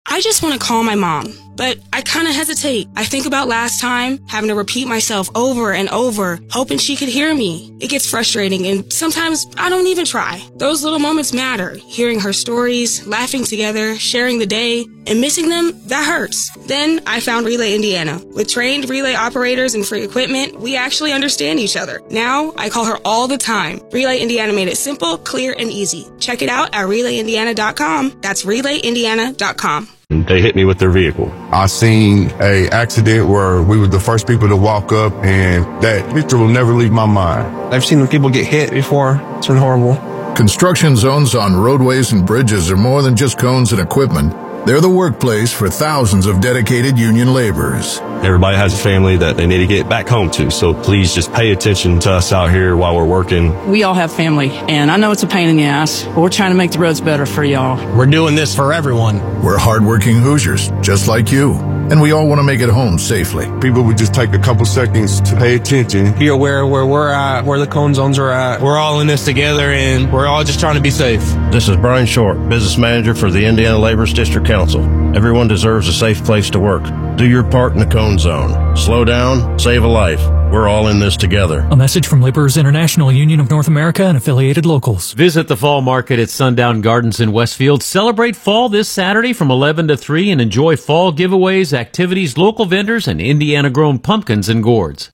I just want to call my mom, but I kind of hesitate. I think about last time, having to repeat myself over and over, hoping she could hear me. It gets frustrating, and sometimes I don't even try. Those little moments matter. Hearing her stories, laughing together, sharing the day, and missing them, that hurts. Then I found Relay Indiana. With trained relay operators and free equipment, we actually understand each other. Now, I call her all the time. Relay Indiana made it simple, clear, and easy. Check it out at RelayIndiana.com. That's RelayIndiana.com. They hit me with their vehicle. I seen a accident where we were the first people to walk up, and that picture will never leave my mind. I've seen people get hit before. It's been horrible. Construction zones on roadways and bridges are more than just cones and equipment. They're the workplace for thousands of dedicated union laborers. Everybody has a family that they need to get back home to, so please just pay attention to us out here while we're working. We all have family, and I know it's a pain in the ass, but we're trying to make the roads better for y'all. We're doing this for everyone. We're hardworking Hoosiers, just like you, and we all want to make it home safely. People would just take a couple seconds to pay attention. Be aware where we're at, where the cone zones are at. We're all in this together, and we're all just trying to be safe. This is Brian Short, Business Manager for the Indiana Laborers District Council. Everyone deserves a safe place to work. Do your part in the cone zone. Slow down, save a life. We're all in this together. A message from Laborers International Union of North America and affiliated locals. Visit the Fall Market at Sundown Gardens in Westfield. Celebrate fall this Saturday from 11 to 3 and enjoy fall giveaways, activities, local vendors, and Indiana-grown pumpkins and gourds.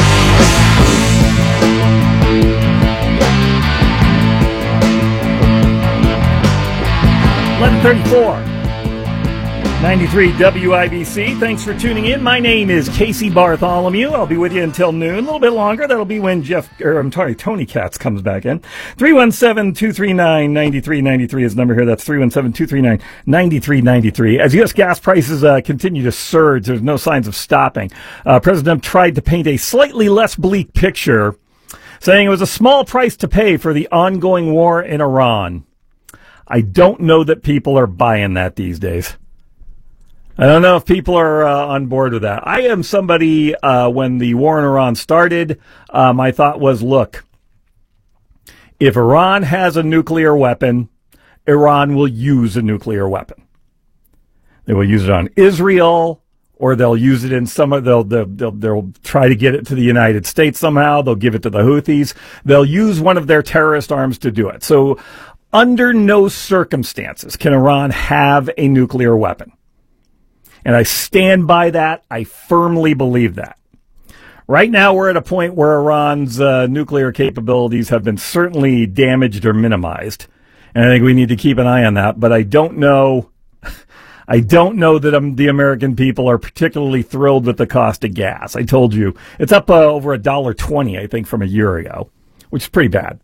11:34. 93 WIBC. Thanks for tuning in. My name is Casey Bartholomew. I'll be with you until noon. A little bit longer. That'll be when Tony Katz comes back in. 317-239-9393 is the number here. That's 317-239-9393. As U.S. gas prices continue to surge, there's no signs of stopping. President Trump tried to paint a slightly less bleak picture, saying it was a small price to pay for the ongoing war in Iran. I don't know that people are buying that these days. I don't know if people are on board with that. I am somebody, when the war in Iran started, my thought was, look, if Iran has a nuclear weapon, Iran will use a nuclear weapon. They will use it on Israel, or they'll use it in they'll try to get it to the United States somehow. They'll give it to the Houthis. They'll use one of their terrorist arms to do it. So under no circumstances can Iran have a nuclear weapon. And I stand by that. I firmly believe that. Right now, we're at a point where Iran's nuclear capabilities have been certainly damaged or minimized. And I think we need to keep an eye on that. But I don't know that the American people are particularly thrilled with the cost of gas. I told you, it's up over $1.20, I think, from a year ago, which is pretty bad.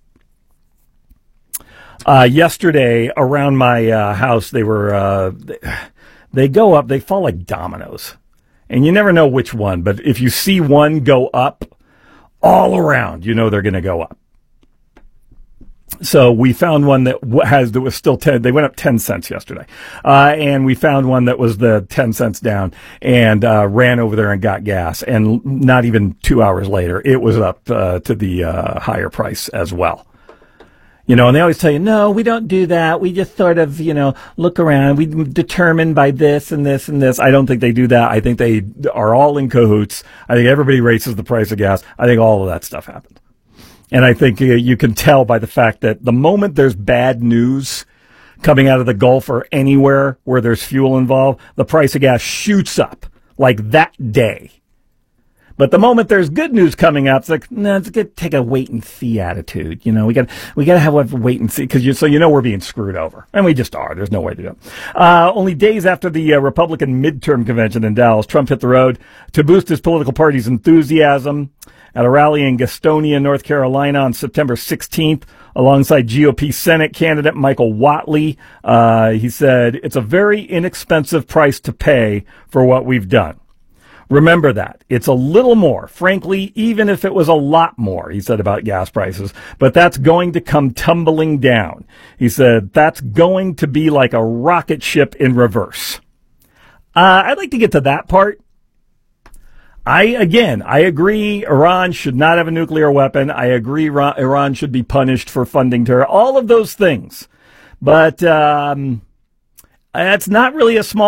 Yesterday, around my house, they were... They go up, they fall like dominoes. And you never know which one, but if you see one go up all around, you know they're going to go up. So we found one that was still 10. They went up 10 cents yesterday. And we found one that was the 10 cents down and ran over there and got gas. And not even 2 hours later, it was up to the higher price as well. You know, and they always tell you, no, we don't do that. We just sort of, look around. We determine by this and this and this. I don't think they do that. I think they are all in cahoots. I think everybody raises the price of gas. I think all of that stuff happened. And I think you can tell by the fact that the moment there's bad news coming out of the Gulf or anywhere where there's fuel involved, the price of gas shoots up like that day. But the moment there's good news coming out, it's like, no, it's going to take a wait and see attitude. We got to have a wait and see because we're being screwed over, and we just are. There's no way to do it. Only days after the Republican midterm convention in Dallas, Trump hit the road to boost his political party's enthusiasm at a rally in Gastonia, North Carolina, on September 16th, alongside GOP Senate candidate Michael Whatley. He said, "It's a very inexpensive price to pay for what we've done. Remember that. It's a little more, frankly, even if it was a lot more," he said about gas prices, "but that's going to come tumbling down." He said, "That's going to be like a rocket ship in reverse." I'd like to get to that part. I agree Iran should not have a nuclear weapon. I agree Iran should be punished for funding terror. All of those things. But that's not really a small